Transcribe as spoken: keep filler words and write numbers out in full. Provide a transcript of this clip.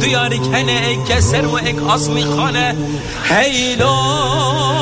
دیاری کنه ای کسر و ایک آسمی خانه هیلو